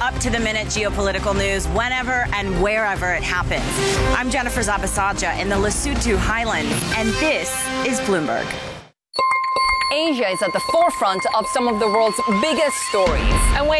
up-to-the-minute geopolitical news whenever and wherever it happens. I'm Jennifer Zabasajja in the Lesotho Highlands, and this is Bloomberg. Asia is at the forefront of some of the world's biggest stories. And